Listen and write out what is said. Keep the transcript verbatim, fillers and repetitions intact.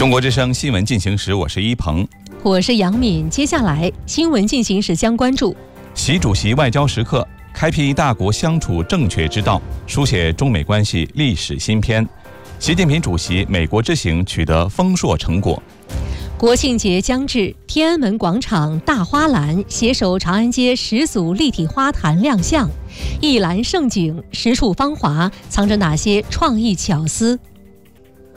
中国之声新闻进行时，我是一鹏， 我是杨敏。接下来新闻进行时将关注： 习主席外交时刻，开辟大国相处正确之道，书写中美关系历史新篇。习近平主席美国之行取得丰硕成果。 国庆节将至，天安门广场大花篮携手长安街十组立体花坛亮相，一篮盛景，十处芳华，藏着哪些创意巧思？